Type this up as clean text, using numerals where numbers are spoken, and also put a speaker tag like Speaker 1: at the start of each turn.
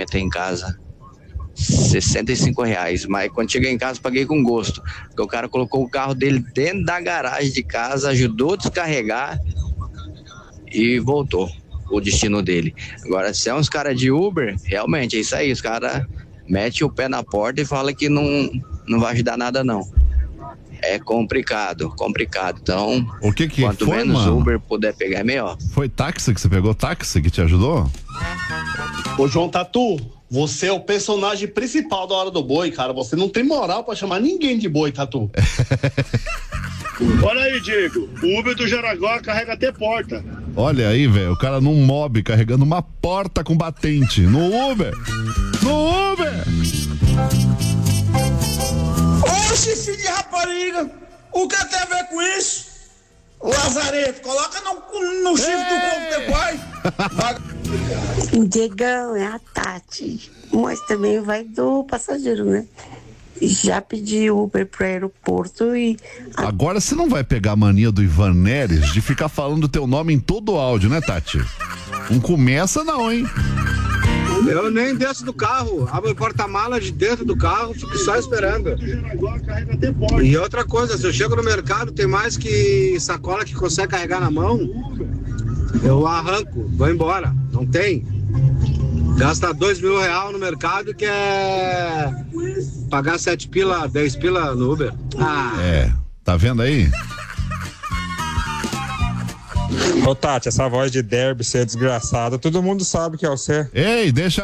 Speaker 1: ter em casa. R$65, mas quando cheguei em casa paguei com gosto, porque o cara colocou o carro dele dentro da garagem de casa, ajudou a descarregar e voltou o destino dele. Agora, se é uns caras de Uber, realmente é isso aí, os caras metem o pé na porta e falam que não vai ajudar nada não. É complicado. Então,
Speaker 2: o que
Speaker 1: quanto
Speaker 2: foi,
Speaker 1: menos
Speaker 2: mano?
Speaker 1: Uber puder pegar é melhor.
Speaker 2: Foi táxi que você pegou? Táxi que te ajudou?
Speaker 3: Ô João Tatu, você é o personagem principal da Hora do Boi, cara. Você não tem moral pra chamar ninguém de boi, Tatu.
Speaker 4: Olha aí, Diego. O Uber do Jaraguá carrega até porta.
Speaker 2: Olha aí, velho. O cara num mob carregando uma porta com batente. No Uber! No Uber!
Speaker 5: Oxe, filho de rapariga! O que tem a ver com isso? Lazareto, coloca no chifre do corpo teu pai.
Speaker 6: Diegão, é a Tati. Mas também vai do passageiro, né? Já pedi Uber pro aeroporto e...
Speaker 2: Agora você não vai pegar a mania do Ivan Neres de ficar falando teu nome em todo o áudio, né, Tati? Não começa não, hein?
Speaker 7: Eu nem desço do carro, abro o porta-malas de dentro do carro, fico só esperando. E outra coisa, se eu chego no mercado, tem mais que sacola que consegue carregar na mão, eu arranco, vou embora, não tem. Gasta R$2.000 no mercado e quer pagar 7 pila, 10 pila no Uber.
Speaker 2: Tá vendo aí?
Speaker 8: Ô Tati, essa voz de Derby ser desgraçada, todo mundo sabe que é você.
Speaker 2: Ei, deixa